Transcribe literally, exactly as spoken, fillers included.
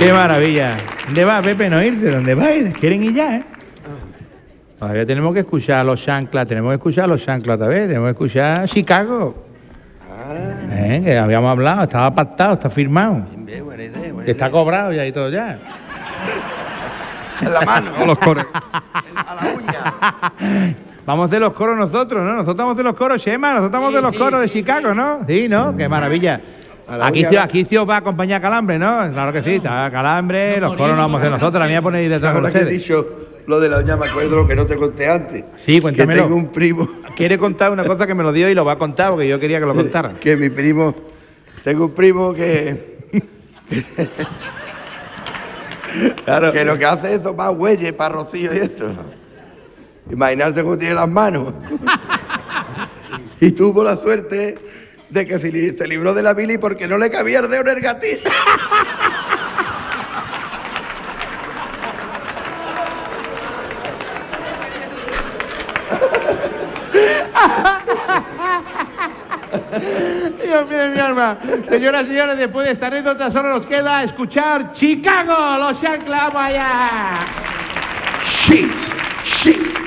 Qué maravilla. ¿Dónde va, Pepe? No irse, ¿dónde va? Quieren ir ya, ¿eh? Todavía tenemos que escuchar a los chanclas, tenemos que escuchar a los chanclas otra vez, tenemos que escuchar a Chicago. Ah. ¿Eh? Que habíamos hablado, estaba pactado, está firmado. Bien, buena idea, buena que está idea. cobrado ya y todo ya. En la mano. Con los coros. A la uña. Vamos a hacer los coros nosotros, ¿no? Nosotros vamos a hacer los coros, Chema, nosotros estamos sí, de los sí, coros de sí, Chicago, sí. ¿no? Sí, ¿no? Qué maravilla. Aquí sí, aquí sí os va a acompañar Calambre, ¿no? Claro que sí, está Calambre, los coros nos vamos a hacer nosotros, la mía pone ahí detrás con ustedes. Que he dicho lo de la uña, me acuerdo lo que no te conté antes. Sí, cuéntamelo. Que tengo un primo. Quiere contar una cosa que me lo dio y lo va a contar porque yo quería que lo contara. Que mi primo, tengo un primo que... claro. Que lo que hace es tomar huelles para Rocío y esto. Imaginarte cómo tiene las manos. Y tuvo la suerte de que se libró de la bilis porque no le cabía el dedo en el gatillo. Dios mío, mi alma. Señoras y señores, después de esta anécdota solo nos queda escuchar Chicago, los chanclas, vaya. Sí, sí.